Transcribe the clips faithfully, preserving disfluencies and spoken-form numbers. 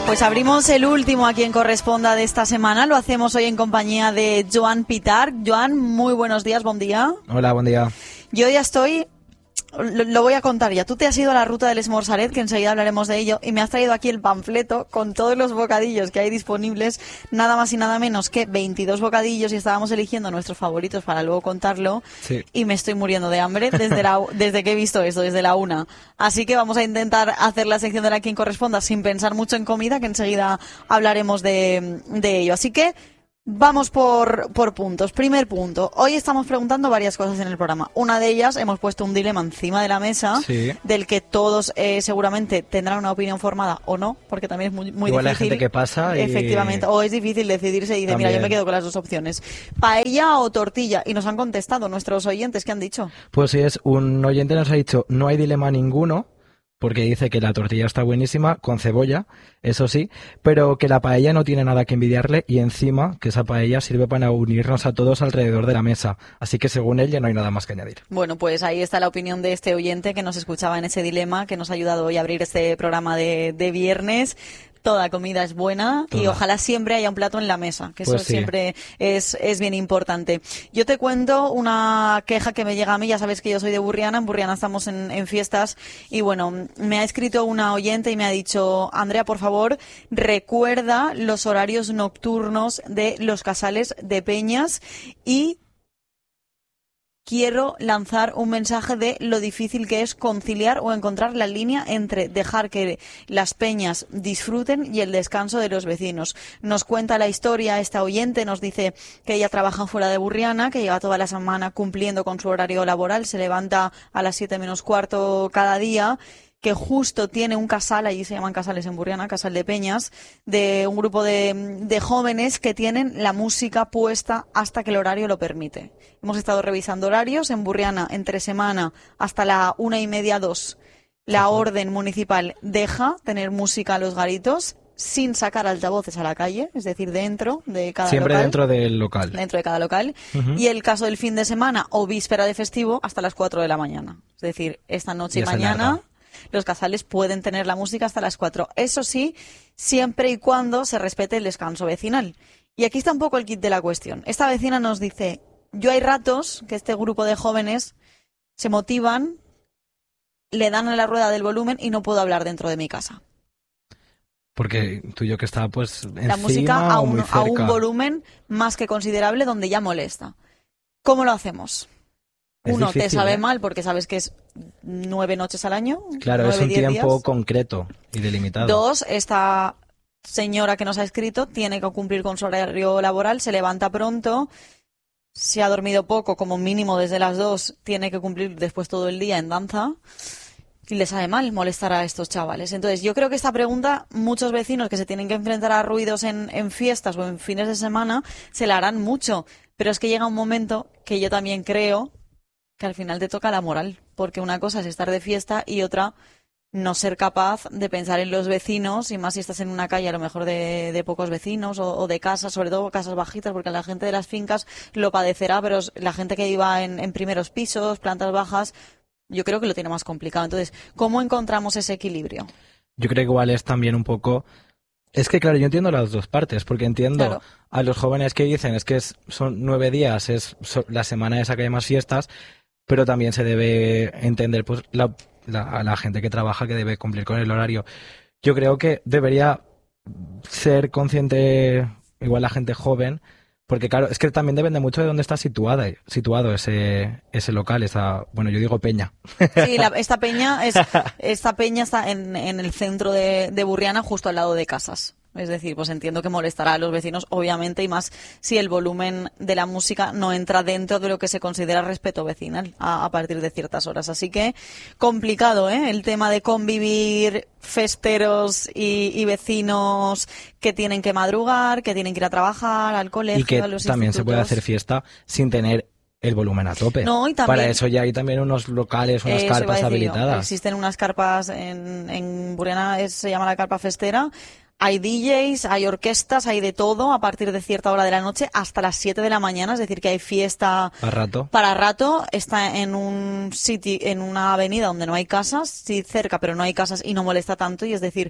Pues abrimos el último a quien corresponda de esta semana. Lo hacemos hoy en compañía de Joan Pitar. Joan, muy buenos días, buen día. Hola, buen día. Yo ya estoy... Lo, lo voy a contar ya. Tú te has ido a la ruta del Esmorzaret, que enseguida hablaremos de ello, y me has traído aquí el panfleto con todos los bocadillos que hay disponibles, nada más y nada menos que veintidós bocadillos, y estábamos eligiendo nuestros favoritos para luego contarlo. Sí. Y me estoy muriendo de hambre desde, la, desde que he visto esto, desde la una. Así que vamos a intentar hacer la sección de la quien corresponda sin pensar mucho en comida, que enseguida hablaremos de, de ello. Así que vamos por, por puntos. Primer punto. Hoy estamos preguntando varias cosas en el programa. Una de ellas, hemos puesto un dilema encima de la mesa, sí, del que todos eh, seguramente tendrán una opinión formada o no, porque también es muy, muy Igual difícil. Hay gente que pasa y... Efectivamente. O es difícil decidirse y dice, También. mira, yo me quedo con las dos opciones. ¿Paella o tortilla? Y nos han contestado nuestros oyentes. ¿Qué han dicho? Pues sí, es un oyente nos ha dicho, no hay dilema ninguno, porque dice que la tortilla está buenísima, con cebolla, eso sí, pero que la paella no tiene nada que envidiarle y encima que esa paella sirve para unirnos a todos alrededor de la mesa. Así que según él ya no hay nada más que añadir. Bueno, pues ahí está la opinión de este oyente que nos escuchaba en ese dilema, que nos ha ayudado hoy a abrir este programa de, de viernes. Toda comida es buena y Toda. ojalá siempre haya un plato en la mesa, que Pues eso sí. siempre es, es bien importante. Yo te cuento una queja que me llega a mí, ya sabes que yo soy de Burriana, en Burriana estamos en, en fiestas y bueno, me ha escrito una oyente y me ha dicho, Andrea, por favor, recuerda los horarios nocturnos de los casales de Peñas y quiero lanzar un mensaje de lo difícil que es conciliar o encontrar la línea entre dejar que las peñas disfruten y el descanso de los vecinos. Nos cuenta la historia esta oyente, nos dice que ella trabaja fuera de Burriana, que lleva toda la semana cumpliendo con su horario laboral, se levanta a las siete menos cuarto cada día, que justo tiene un casal, allí se llaman casales en Burriana, casal de peñas, de un grupo de, de jóvenes que tienen la música puesta hasta que el horario lo permite. Hemos estado revisando horarios en Burriana entre semana hasta la una y media, dos. La orden municipal deja tener música a los garitos sin sacar altavoces a la calle, es decir, dentro de cada Siempre local. dentro del local. Dentro de cada local. Uh-huh. Y el caso del fin de semana o víspera de festivo hasta las cuatro de la mañana. Es decir, esta noche y, Y se mañana larga. los casales pueden tener la música hasta las cuatro. Eso sí, siempre y cuando se respete el descanso vecinal. Y aquí está un poco el kit de la cuestión. Esta vecina nos dice, yo hay ratos que este grupo de jóvenes se motivan, le dan a la rueda del volumen y no puedo hablar dentro de mi casa. Porque tuyo que está pues encima La música a o un, muy a un cerca. volumen más que considerable donde ya molesta. ¿Cómo lo hacemos? Es Uno, difícil, te sabe ¿eh? mal porque sabes que es nueve noches al año. Claro, nueve, es un diez tiempo días. concreto y delimitado. Dos, esta señora que nos ha escrito tiene que cumplir con su horario laboral, se levanta pronto, si ha dormido poco, como mínimo desde las dos, tiene que cumplir después todo el día en danza. Y le sabe mal molestar a estos chavales. Entonces, yo creo que esta pregunta, muchos vecinos que se tienen que enfrentar a ruidos en, en fiestas o en fines de semana, se la harán mucho. Pero es que llega un momento que yo también creo que al final te toca la moral. Porque una cosa es estar de fiesta y otra no ser capaz de pensar en los vecinos, y más si estás en una calle a lo mejor de, de pocos vecinos o, o de casas, sobre todo casas bajitas, porque la gente de las fincas lo padecerá, pero la gente que iba en, en primeros pisos, plantas bajas, yo creo que lo tiene más complicado. Entonces, ¿cómo encontramos ese equilibrio? Yo creo que igual es también un poco... Es que, claro, yo entiendo las dos partes, porque entiendo Claro. a los jóvenes que dicen es que es, son nueve días, es so- la semana esa que hay más fiestas, pero también se debe entender pues la, la, a la gente que trabaja que debe cumplir con el horario. Yo creo que debería ser consciente igual la gente joven, porque claro, es que también depende mucho de dónde está situada, situado ese, ese local, esa, bueno, yo digo peña. Sí, la- esta peña es esta peña está en, en el centro de, de Burriana, justo al lado de casas. Es decir, pues entiendo que molestará a los vecinos, obviamente, y más si el volumen de la música no entra dentro de lo que se considera respeto vecinal a, a partir de ciertas horas. Así que complicado, ¿eh? El tema de convivir festeros y, y vecinos que tienen que madrugar, que tienen que ir a trabajar, al colegio, Y que a los también se puede institutos. hacer fiesta sin tener el volumen a tope. No, y también- Para eso ya hay también unos locales, unas Eso iba a carpas decir yo. habilitadas. Existen unas carpas en, en Burriana, es- se llama la carpa festera. Hay D Js, hay orquestas, hay de todo a partir de cierta hora de la noche hasta las siete de la mañana, es decir, que hay fiesta Para rato. para rato. Está en un sitio, en una avenida donde no hay casas, sí cerca, pero no hay casas y no molesta tanto, y es decir,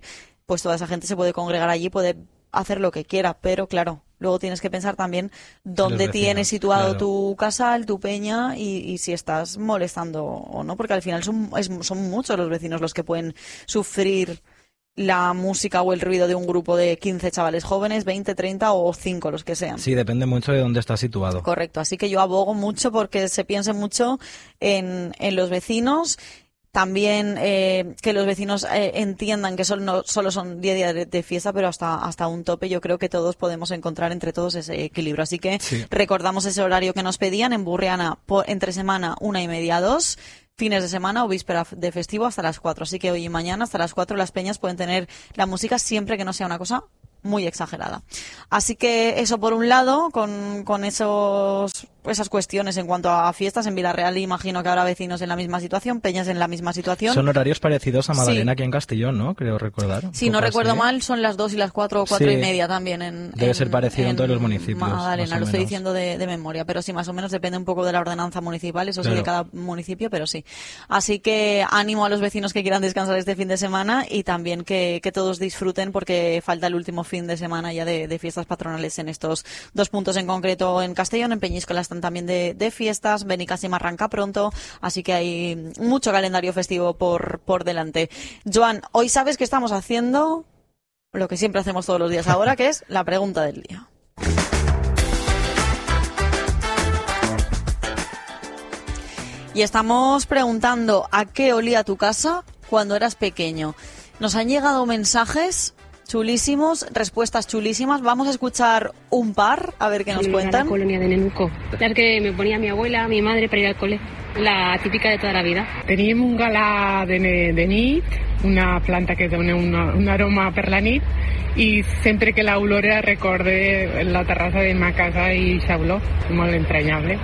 pues toda esa gente se puede congregar allí, puede hacer lo que quiera, pero claro, luego tienes que pensar también dónde vecinos, tienes situado claro. tu casal, tu peña y, y si estás molestando o no, porque al final son, es- son muchos los vecinos los que pueden sufrir la música o el ruido de un grupo de quince chavales jóvenes, veinte, treinta o cinco, los que sean. Sí, depende mucho de dónde estás situado. Correcto, así que yo abogo mucho porque se piense mucho en, en los vecinos. También eh, que los vecinos eh, entiendan que solo, no, solo son diez días de, de fiesta, pero hasta, hasta un tope yo creo que todos podemos encontrar entre todos ese equilibrio. Así que Sí. recordamos ese horario que nos pedían en Burriana, por, entre semana una y media, dos, fines de semana o víspera de festivo hasta las cuatro. Así que hoy y mañana hasta las cuatro las peñas pueden tener la música siempre que no sea una cosa muy exagerada. Así que eso por un lado, con, con esos, esas cuestiones en cuanto a fiestas en Villarreal, imagino que habrá vecinos en la misma situación, peñas en la misma situación. Son horarios parecidos a Madalena Sí. aquí en Castellón, ¿no? Creo recordar. un Si no poco recuerdo así. mal, son las dos y las cuatro o cuatro Sí. y media también en... Debe en- ser parecido en todos los municipios, Magdalena, más o lo estoy menos. diciendo de, de memoria, pero sí, más o menos depende un poco de la ordenanza municipal, eso sí, Claro. de cada municipio, pero sí. Así que ánimo a los vecinos que quieran descansar este fin de semana y también que, que todos disfruten porque falta el último fin de semana ya de, de fiestas patronales en estos dos puntos en concreto. En Castellón, en Peñíscola están también de, de fiestas, Benicàssim arranca pronto, así que hay mucho calendario festivo por, por delante. Joan, hoy sabes que estamos haciendo lo que siempre hacemos todos los días ahora, que es la pregunta del día. Y estamos preguntando a qué olía tu casa cuando eras pequeño. Nos han llegado mensajes chulísimos, respuestas chulísimas. Vamos a escuchar un par, a ver qué nos Era cuentan. La colonia de Nenuco, la que me ponía mi abuela, mi madre para ir al cole, la típica de toda la vida. Teníem un galà de, ne- de nit, una planta que dona una, un aroma per la nit, i sempre que l'olora recorde la terrassa de ma casa i aquesta olor, molt entranyable.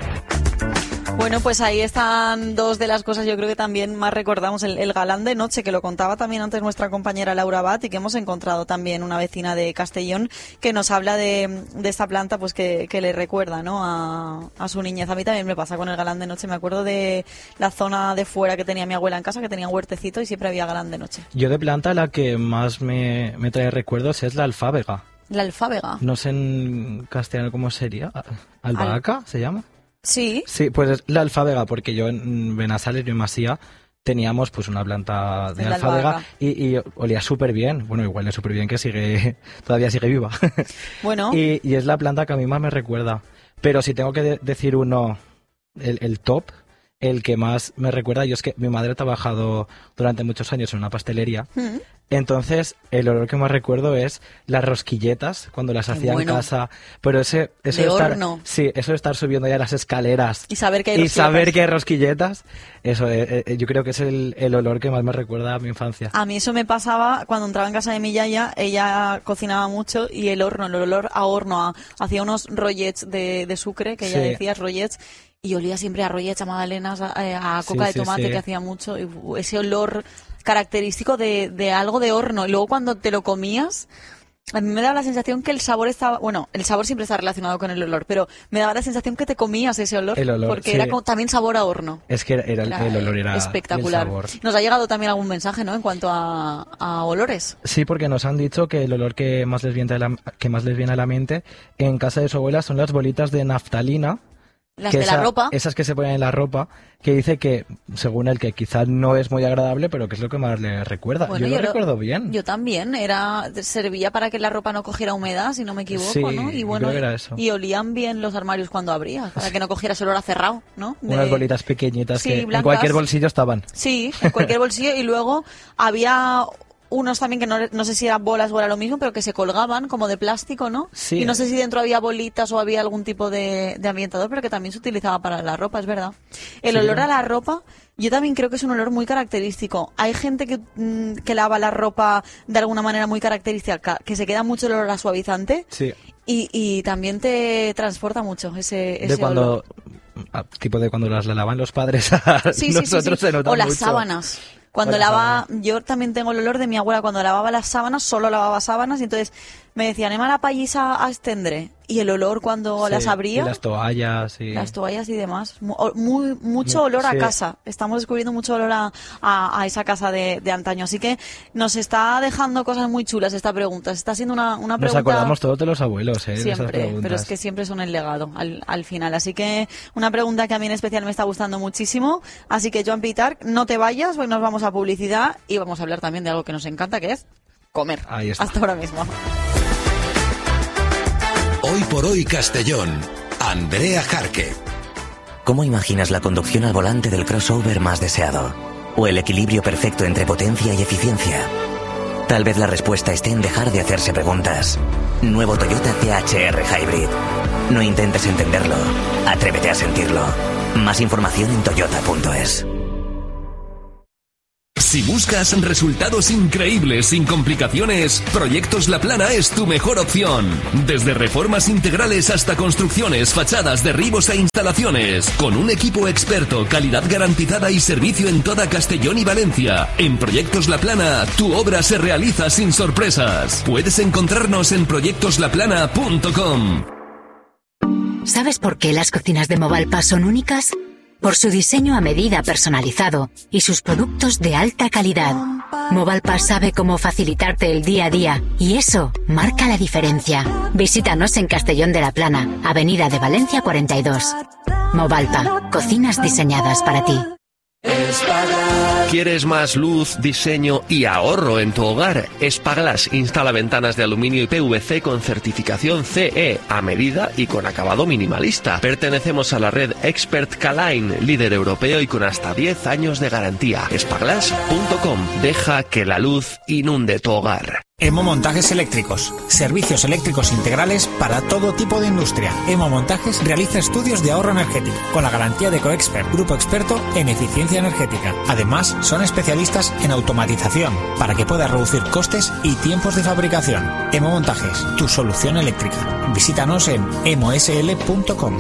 Bueno, pues ahí están dos de las cosas, yo creo que también más recordamos el, el galán de noche, que lo contaba también antes nuestra compañera Laura Abad y que hemos encontrado también una vecina de Castellón que nos habla de, de esta planta pues que, que le recuerda, ¿no? a, a su niñez. A mí también me pasa con el galán de noche, me acuerdo de la zona de fuera que tenía mi abuela en casa, que tenía un huertecito y siempre había galán de noche. Yo de planta la que más me, me trae recuerdos es la alfábega. La alfábega. No sé en castellano cómo sería. ¿Albahaca se llama? Sí. Sí, pues es la alfábega, porque yo en Benassales y en Masía teníamos pues una planta de Es la alfábega albahaca. y, y olía súper bien. Bueno, igual es súper bien que sigue, todavía sigue viva. Bueno. y, y es la planta que a mí más me recuerda. Pero si tengo que de- decir uno, el, el top, el que más me recuerda, yo es que mi madre ha trabajado durante muchos años en una pastelería. Mm. Entonces, el olor que más recuerdo es las rosquilletas, cuando las Qué hacía bueno. en casa. Pero ese, eso De de estar, horno. sí, eso de estar subiendo ya las escaleras Y saber que hay y rosquilletas. saber que hay rosquilletas, eso eh, eh, yo creo que es el, el olor que más me recuerda a mi infancia. A mí eso me pasaba cuando entraba en casa de mi yaya, ella cocinaba mucho y el horno, el olor a horno, a- hacía unos rollets de, de sucre, que ella Sí. decía rollets, y olía siempre a rollets, a magdalenas, a, a coca Sí, de sí, tomate sí. que hacía mucho, y uh, ese olor característico de, de algo de horno. Y luego cuando te lo comías, a mí me daba la sensación que el sabor estaba, bueno, el sabor siempre está relacionado con el olor, pero me daba la sensación que te comías ese olor, El olor, porque sí. era como también sabor a horno. Es que era, era el- Era el olor era espectacular. el sabor. Nos ha llegado también algún mensaje, ¿no? En cuanto a, a olores. Sí, porque nos han dicho que el olor que más les viene a la, que más les viene a la mente en casa de su abuela son las bolitas de naftalina. Las que de la esa- ropa. Esas que se ponen en la ropa, que dice que, según él, que quizás no es muy agradable, pero que es lo que más le recuerda. Bueno, yo, lo lo- recuerdo bien. Yo también, era servía para que la ropa no cogiera humedad, si no me equivoco, Sí, ¿no? Y yo bueno, creo que era eso. y olían bien los armarios cuando abrías, para que no cogiera ese olor a cerrado, ¿no? De- Unas bolitas pequeñitas Sí, que en blancas. cualquier bolsillo estaban. Sí, en cualquier bolsillo. Y luego había unos también que no, no sé si eran bolas o era lo mismo, pero que se colgaban como de plástico, ¿no? Sí. Y no sé si dentro había bolitas o había algún tipo de, de ambientador, pero que también se utilizaba para la ropa, es verdad. El Sí. olor a la ropa, yo también creo que es un olor muy característico. Hay gente que, mm, que lava la ropa de alguna manera muy característica, que se queda mucho el olor a suavizante. Sí. Y, y también te transporta mucho ese, ese De cuando, olor. ah, tipo de cuando las lavaban los padres a Sí, sí, sí, nosotros sí. se nota O las mucho. sábanas. Cuando O las lava, yo también tengo el olor de mi abuela cuando lavaba las sábanas, solo lavaba sábanas y entonces me decía, anem a la pallissa a estendre, y el olor cuando Sí, las abría, y las toallas y... las toallas y demás, mu- o- muy, mucho olor a Sí. casa, estamos descubriendo mucho olor a, a, a esa casa de, de antaño, así que nos está dejando cosas muy chulas esta pregunta, está siendo una, una Nos pregunta... acordamos todos de los abuelos, ¿eh? de esas Siempre, preguntas. pero es que siempre son el legado al, al final. Así que una pregunta que a mí en especial me está gustando muchísimo. Así que, Joan Pitar, no te vayas, hoy nos vamos a publicidad y vamos a hablar también de algo que nos encanta, que es comer. Ahí está. Hasta ahora mismo. Hoy por hoy Castellón. Andrea Jarque. ¿Cómo imaginas la conducción al volante del crossover más deseado? ¿O el equilibrio perfecto entre potencia y eficiencia? Tal vez la respuesta esté en dejar de hacerse preguntas. Nuevo Toyota C H R Hybrid. No intentes entenderlo, atrévete a sentirlo. Más información en toyota punto es. Si buscas resultados increíbles sin complicaciones, Proyectos La Plana es tu mejor opción. Desde reformas integrales hasta construcciones, fachadas, derribos e instalaciones. Con un equipo experto, calidad garantizada y servicio en toda Castellón y Valencia. En Proyectos La Plana, tu obra se realiza sin sorpresas. Puedes encontrarnos en proyectos la plana punto com. ¿Sabes por qué las cocinas de Movalpa son únicas? Por su diseño a medida personalizado y sus productos de alta calidad. Movalpa sabe cómo facilitarte el día a día y eso marca la diferencia. Visítanos en Castellón de la Plana, Avenida de Valencia cuarenta y dos. Movalpa, cocinas diseñadas para ti. ¿Quieres más luz, diseño y ahorro en tu hogar? Espaglass instala ventanas de aluminio y P V C con certificación C E a medida y con acabado minimalista. Pertenecemos a la red Expert K-Line, líder europeo y con hasta diez años de garantía. Espaglass punto com. Deja que la luz inunde tu hogar. Emo Montajes Eléctricos. Servicios eléctricos integrales para todo tipo de industria. Emo Montajes realiza estudios de ahorro energético con la garantía de Coexpert, grupo experto en eficiencia energética. Además, son especialistas en automatización para que puedas reducir costes y tiempos de fabricación. Emo Montajes, tu solución eléctrica. Visítanos en emo s l punto com.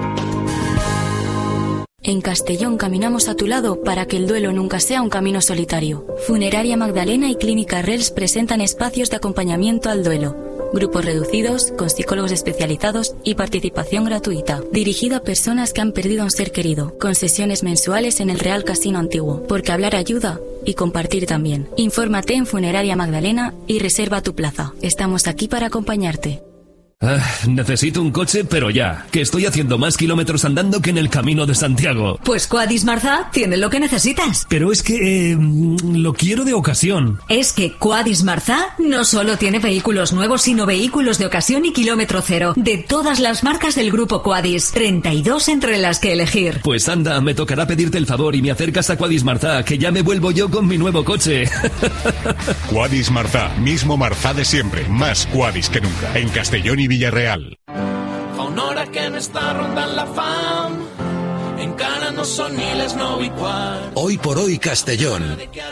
En Castellón caminamos a tu lado para que el duelo nunca sea un camino solitario. Funeraria Magdalena y Clínica Rels presentan espacios de acompañamiento al duelo. Grupos reducidos, con psicólogos especializados y participación gratuita. Dirigido a personas que han perdido a un ser querido, con sesiones mensuales en el Real Casino Antiguo. Porque hablar ayuda y compartir también. Infórmate en Funeraria Magdalena y reserva tu plaza. Estamos aquí para acompañarte. Ah, necesito un coche, pero ya, que estoy haciendo más kilómetros andando que en el Camino de Santiago. Pues Quadis Marza tiene lo que necesitas. Pero es que eh, lo quiero de ocasión. Es que Quadis Marza no solo tiene vehículos nuevos, sino vehículos de ocasión y kilómetro cero, de todas las marcas del grupo Quadis. treinta y dos entre las que elegir. Pues anda, me tocará pedirte el favor y me acercas a Quadis Marza, que ya me vuelvo yo con mi nuevo coche. Quadis Marza, mismo Marza de siempre, más Quadis que nunca, en Castellón y Villarreal. Fa una hora que m'està rondant la fam, encara no són ni les nou i quart. Hoy por hoy Castellón.